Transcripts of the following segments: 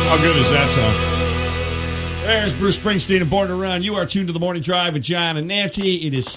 How good is that song? There's Bruce Springsteen and Born to Run. You are tuned to the Morning Drive with John and Nancy. It is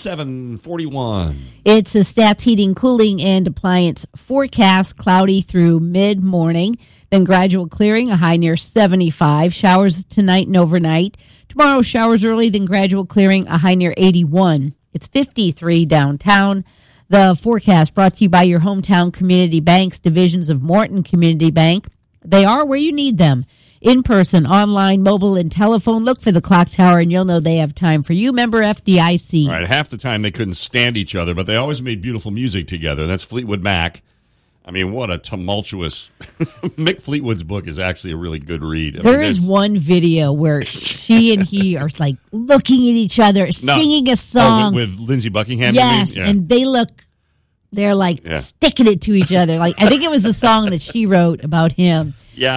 7:41. It's a Stats Heating, Cooling, and Appliance forecast. Cloudy through mid-morning, then gradual clearing, a high near 75. Showers tonight and overnight. Tomorrow, showers early, then gradual clearing, a high near 81. It's 53 downtown. The forecast brought to you by your hometown community banks, divisions of Morton Community Bank. They are where you need them. In person, online, mobile, and telephone. Look for the clock tower, and you'll know they have time for you. Member FDIC. All right, half the time they couldn't stand each other, but they always made beautiful music together. That's Fleetwood Mac. I mean, what a tumultuous... Mick Fleetwood's book is actually a really good read. There is one video where she and he are like looking at each other, singing a song. With Lindsey Buckingham? Yes, and they're like sticking it to each other. Like I think it was a song that she wrote about him. Yeah,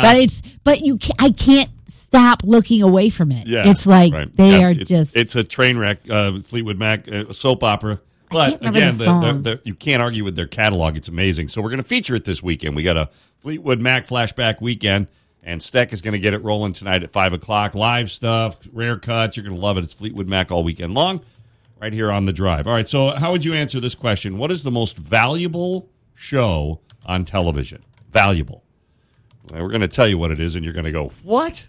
I can't stop looking away from it. Yeah, it's like they are just. It's a train wreck. Fleetwood Mac soap opera. But again, you can't argue with their catalog. It's amazing. So we're going to feature it this weekend. We got a Fleetwood Mac flashback weekend, and Steck is going to get it rolling tonight at 5 o'clock. Live stuff, rare cuts. You're going to love it. It's Fleetwood Mac all weekend long. Right here on the Drive. All right, so how would you answer this question? What is the most valuable show on television? Valuable. Well, we're going to tell you what it is, and you're going to go, what?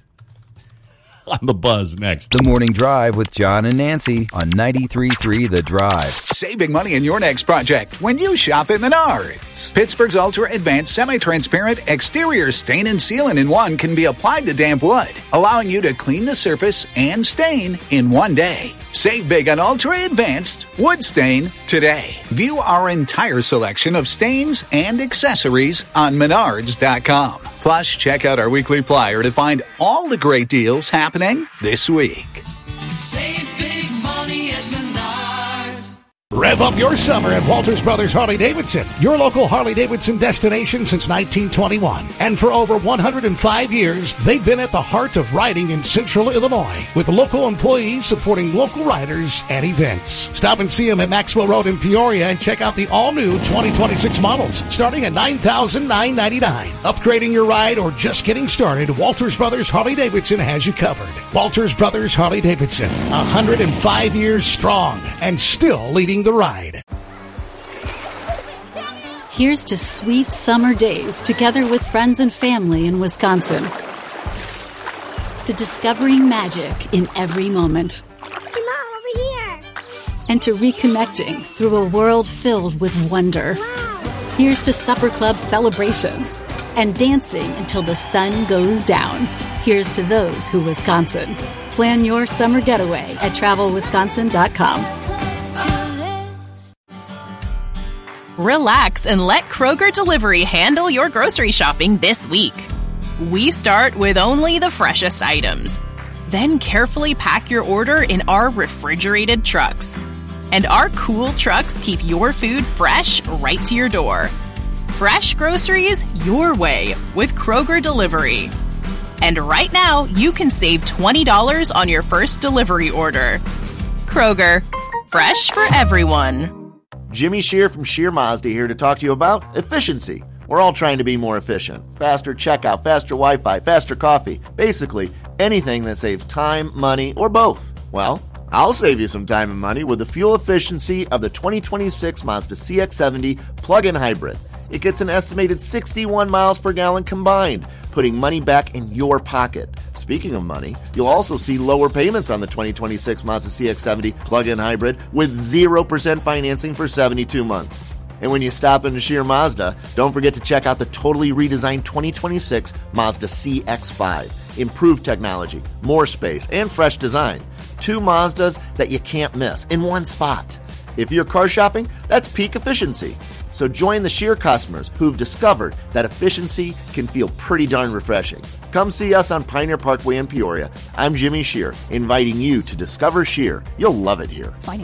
On the Buzz next. The Morning Drive with John and Nancy on 93.3 The Drive. Save big money in your next project when you shop at Menards. Pittsburgh's Ultra Advanced Semi-Transparent Exterior Stain and Seal-in-1 can be applied to damp wood, allowing you to clean the surface and stain in one day. Save big on Ultra Advanced Wood Stain today. View our entire selection of stains and accessories on Menards.com. Plus, check out our weekly flyer to find all the great deals happening this week. Save big money at Menards. Rev up your summer at Walters Brothers Harley-Davidson, your local Harley-Davidson destination since 1921. And for over 105 years, they've been at the heart of riding in Central Illinois, with local employees supporting local riders and events. Stop and see them at Maxwell Road in Peoria and check out the all-new 2026 models, starting at $9,999. Upgrading your ride or just getting started, Walters Brothers Harley-Davidson has you covered. Walters Brothers Harley-Davidson, 105 years strong and still leading the ride. Here's to sweet summer days together with friends and family in Wisconsin. To discovering magic in every moment. Hey, Mom, over here. And to reconnecting through a world filled with wonder. Wow. Here's to supper club celebrations and dancing until the sun goes down. Here's to those who Wisconsin. Plan your summer getaway at travelwisconsin.com. Relax and let Kroger Delivery handle your grocery shopping this week. We start with only the freshest items. Then carefully pack your order in our refrigerated trucks. And our cool trucks keep your food fresh right to your door. Fresh groceries your way with Kroger Delivery. And right now, you can save $20 on your first delivery order. Kroger, fresh for everyone. Jimmy Shear from Shear Mazda here to talk to you about efficiency. We're all trying to be more efficient. Faster checkout, faster Wi-Fi, faster coffee. Basically, anything that saves time, money, or both. Well, I'll save you some time and money with the fuel efficiency of the 2026 Mazda CX-70 plug-in hybrid. It gets an estimated 61 miles per gallon combined, putting money back in your pocket. Speaking of money, you'll also see lower payments on the 2026 Mazda CX-70 plug-in hybrid with 0% financing for 72 months. And when you stop into Shear Mazda, don't forget to check out the totally redesigned 2026 Mazda CX-5. Improved technology, more space, and fresh design. Two Mazdas that you can't miss in one spot. If you're car shopping, that's peak efficiency. So join the Shear customers who've discovered that efficiency can feel pretty darn refreshing. Come see us on Pioneer Parkway in Peoria. I'm Jimmy Shear, inviting you to discover Shear. You'll love it here.